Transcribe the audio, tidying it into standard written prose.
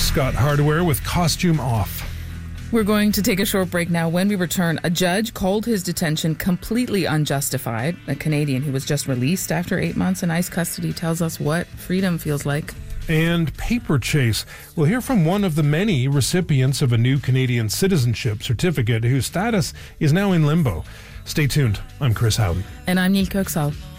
Scott Hardware with Costume Off. We're going to take a short break now. When we return, a judge called his detention completely unjustified. A Canadian who was just released after 8 months in ICE custody tells us what freedom feels like. And Paper Chase. We'll hear from one of the many recipients of a new Canadian citizenship certificate whose status is now in limbo. Stay tuned. I'm Chris Howden. And I'm Neil Kirksall.